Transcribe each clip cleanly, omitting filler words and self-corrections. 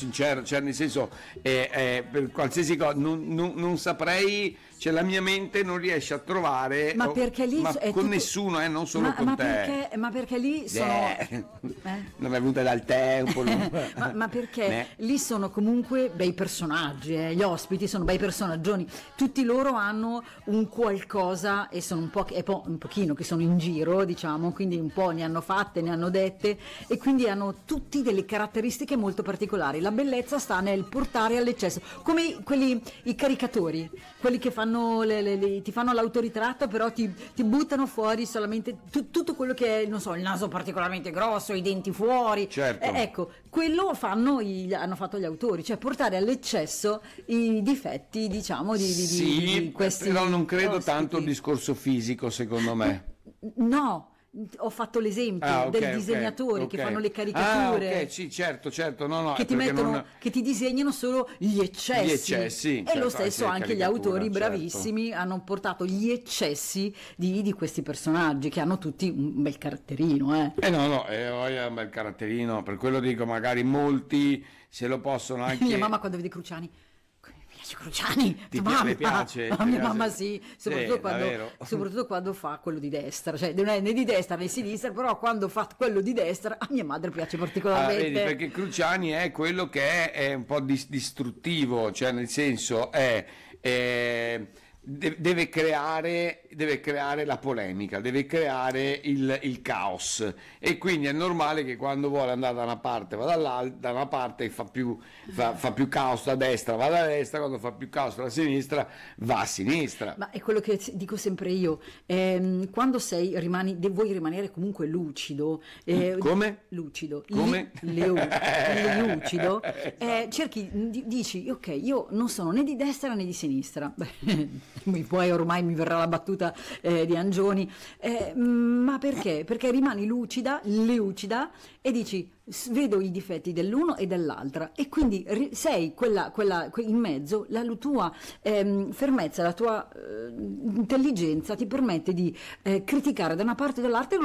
sincero, cioè nel senso, per qualsiasi cosa non saprei, cioè la mia mente non riesce a trovare, ma perché lì con tutto... nessuno, non solo con te. Ma perché lì sono... Non mi è venuta dal tempo. ma perché lì sono comunque bei personaggi, gli ospiti sono bei personaggioni, tutti loro hanno un qualcosa e sono un pochino che sono in giro, diciamo, quindi un po' ne hanno fatte, ne hanno dette, e quindi hanno tutti delle caratteristiche molto particolari. La bellezza sta nel portare all'eccesso, come i caricatori, quelli che fanno ti fanno l'autoritratto, però ti buttano fuori solamente tutto quello che è, non so, il naso particolarmente grosso, i denti fuori. Certo. Ecco, quello hanno fatto gli autori, cioè portare all'eccesso i difetti, diciamo, di questi. Però non credo ospiti. tanto il discorso fisico, secondo me. No. Ho fatto l'esempio del disegnatore che fanno le caricature. Ok, sì, certo, no, che ti mettono, che ti disegnano solo gli eccessi. E certo, lo stesso anche gli autori bravissimi hanno portato gli eccessi di questi personaggi che hanno tutti un bel caratterino. No, è un bel caratterino, per quello dico, magari molti se lo possono anche. Mia mamma quando vede Cruciani, Cruciani, le piace? A mia mamma sì, soprattutto quando fa quello di destra, cioè non è né di destra né di sinistra, però quando fa quello di destra a mia madre piace particolarmente. Vedi, perché Cruciani è quello che è un po' distruttivo, cioè nel senso deve creare la polemica, deve creare il caos, e quindi è normale che quando vuole andare da una parte va da una parte e fa più caos da destra, va da destra, quando fa più caos da sinistra va a sinistra. Ma è quello che dico sempre io, quando vuoi rimanere comunque lucido. Come? Lucido. Come? Lucido. Dici, ok, io non sono né di destra né di sinistra. Poi ormai mi verrà la battuta di Angioni, ma perché? Perché rimani lucida e dici vedo i difetti dell'uno e dell'altra, e quindi sei quella in mezzo, la tua fermezza, la tua intelligenza ti permette di criticare da una parte o dall'altra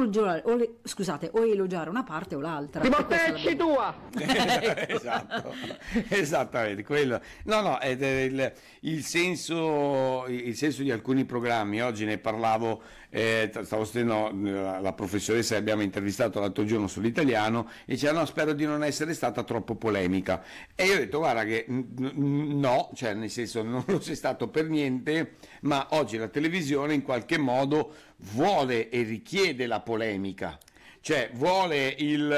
o elogiare una parte o l'altra. Ti mortecci tua! Esatto, esattamente quello. No, è il senso di alcuni programmi. Oggi ne parlavo, stavo sentendo la professoressa che abbiamo intervistato l'altro giorno sull'italiano, e diceva no, spero di non essere stata troppo polemica, e io ho detto guarda che no, cioè nel senso non lo sei stato per niente, ma oggi la televisione in qualche modo vuole e richiede la polemica, cioè vuole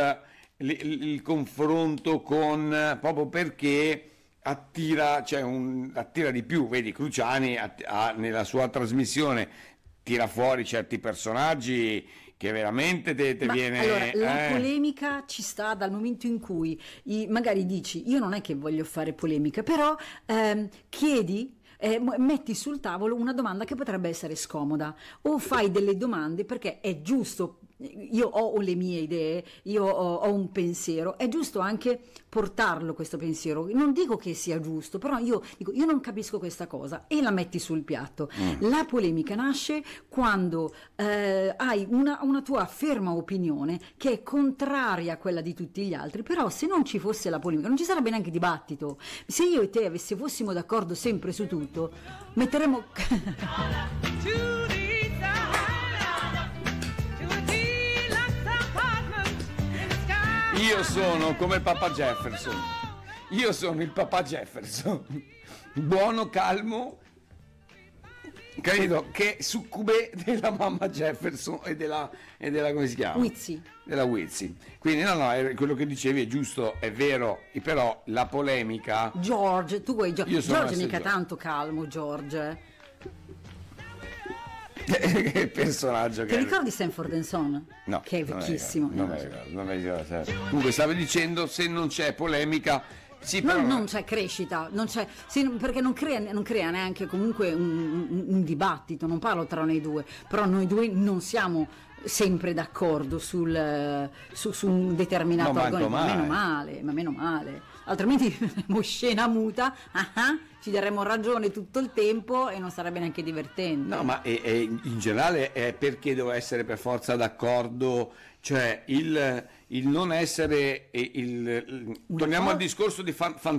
il confronto proprio perché attira di più. Vedi, Cruciani nella sua trasmissione tira fuori certi personaggi che veramente te viene. Allora, la polemica ci sta dal momento in cui magari dici io non è che voglio fare polemica, però chiedi. Metti sul tavolo una domanda che potrebbe essere scomoda, o fai delle domande perché è giusto. Io ho le mie idee, io ho un pensiero, è giusto anche portarlo questo pensiero. Non dico che sia giusto, però io dico io non capisco questa cosa, e la metti sul piatto. La polemica nasce quando hai una tua ferma opinione che è contraria a quella di tutti gli altri, però se non ci fosse la polemica non ci sarebbe neanche dibattito. Se io e te fossimo d'accordo sempre su tutto, metteremmo Io sono come Papa Jefferson. Io sono il Papa Jefferson. Buono, calmo, credo che succube della mamma Jefferson e della come si chiama? Wizzy. Della Wizzy. Quindi no, quello che dicevi è giusto, è vero, però la polemica. George, tu vuoi George mica George. tanto calmo, George. Che personaggio Ti ricordi Sanford and Son? No, che è vecchissimo. Non è vero. Comunque stavi dicendo, se non c'è polemica, sì, però non c'è crescita, perché non crea neanche comunque un dibattito. Non parlo tra noi due, però noi due non siamo sempre d'accordo su un determinato argomento, ma meno male, altrimenti saremmo scena muta, ci daremmo ragione tutto il tempo e non sarebbe neanche divertente. No, ma in generale è perché devo essere per forza d'accordo, cioè il il non essere, torniamo cosa- al discorso di